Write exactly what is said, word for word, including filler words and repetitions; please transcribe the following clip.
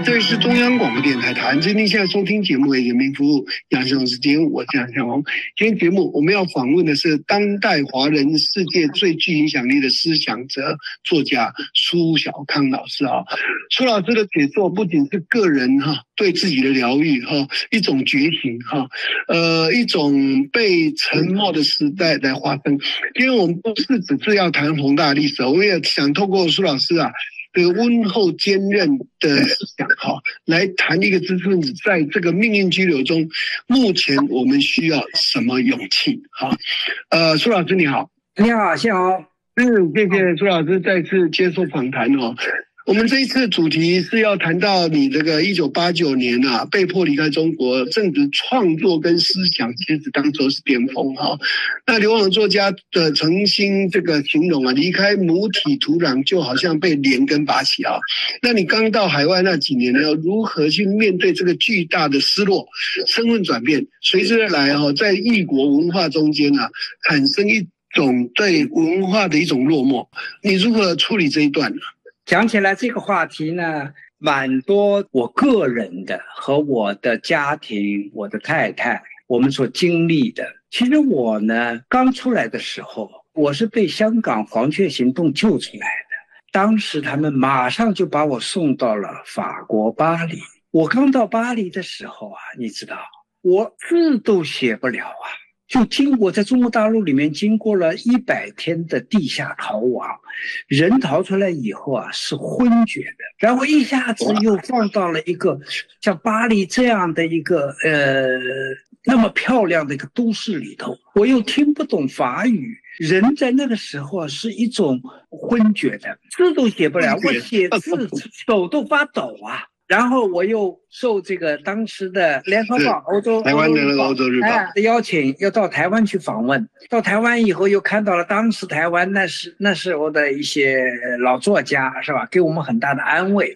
这里是中央广播电台台湾之音，现在收听节目为人民服务，杨生时间，我是杨向红。今天节目我们要访问的是当代华人世界最具影响力的思想者、作家苏小康老师啊。苏老师的写作不仅是个人哈、啊、对自己的疗愈哈、啊，一种觉醒哈、啊，呃，一种被沉默的时代来发生。今天我们不是只是要谈宏大历史，我们也想透过苏老师啊。这个温厚坚韧的思想哈，来谈一个知识分子在这个命运激流中，目前我们需要什么勇气？哈，呃，苏老师你好， 你好，谢好， 嗯，谢谢苏老师再次接受访谈哦。我们这一次的主题是要谈到你这个一九八九年啊，被迫离开中国，正值创作跟思想其实当作是巅峰哈。那流亡作家的曾经这个形容啊，离开母体土壤就好像被连根拔起啊。那你刚到海外那几年呢，如何去面对这个巨大的失落、身份转变，随之而来哈，在异国文化中间啊，产生一种对文化的一种落寞，你如何处理这一段呢？ 讲起来这个话题呢，蛮多我个人的和我的家庭、我的太太，我们所经历的。其实我呢，刚出来的时候，我是被香港黄雀行动救出来的。当时他们马上就把我送到了法国巴黎。我刚到巴黎的时候啊，你知道，我字都写不了啊。就经过在中国大陆里面经过了一百天的地下逃亡，人逃出来以后啊是昏厥的，然后一下子又放到了一个像巴黎这样的一个呃那么漂亮的一个都市里头，我又听不懂法语，人在那个时候啊是一种昏厥的，字都写不了，我写字手都发抖啊。然后我又受这个当时的联合报欧洲台湾的那个欧洲日报的邀请，要到台湾去访问。到台湾以后，又看到了当时台湾那时那时候的一些老作家，是吧？给我们很大的安慰。